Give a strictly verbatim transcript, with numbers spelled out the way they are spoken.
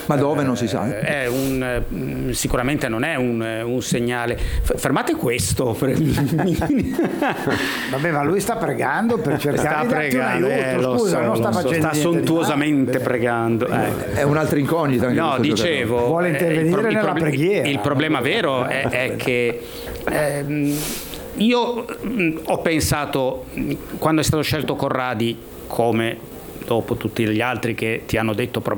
Ma dove non si sa? È un, sicuramente non è un, un segnale. Fermate questo. Vabbè, ma lui sta pregando per cercare sta di darti un pregando, aiuto. eh, lo Scusa, so, non lo sta so, facendo sta niente di sontuosamente male. pregando. Eh. È un'altra incognita. Anche No, questo dicevo, giocatore. Vuole intervenire eh, il pro- il nella proble- preghiera. Il problema vero è, è che ehm, io mh, ho pensato, mh, quando è stato scelto Corradi, come dopo tutti gli altri che ti hanno detto